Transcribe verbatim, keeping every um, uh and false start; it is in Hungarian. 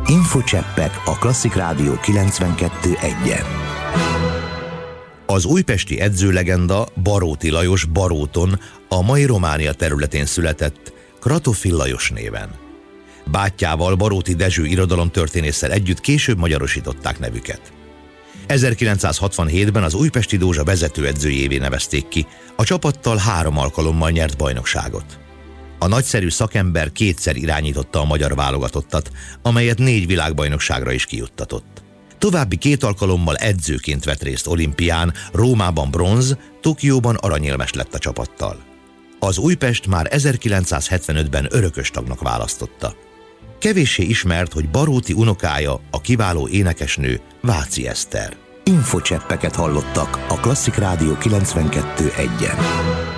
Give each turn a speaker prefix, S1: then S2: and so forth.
S1: Infocseppek a Klasszik Rádió kilencvenkettő egyen. Az újpesti edzőlegenda Baróti Lajos Baróton, a mai Románia területén született, Kratoffil Lajos néven. Bátyjával, Baróti Dezső irodalomtörténésszel együtt később magyarosították nevüket. ezerkilencszázhatvanhétben az újpesti Dózsa vezetőedzőjévé nevezték ki, a csapattal három alkalommal nyert bajnokságot. A nagyszerű szakember kétszer irányította a magyar válogatottat, amelyet négy világbajnokságra is kijuttatott. További két alkalommal edzőként vett részt olimpián, Rómában bronz, Tokióban aranyérmes lett a csapattal. Az Újpest már ezerkilencszázhetvenötben örökös tagnak választotta. Kevéssé ismert, hogy Baróti unokája, a kiváló énekesnő Váci Eszter. Infocseppeket hallottak a Klasszik Rádió kilencvenkettő egyen.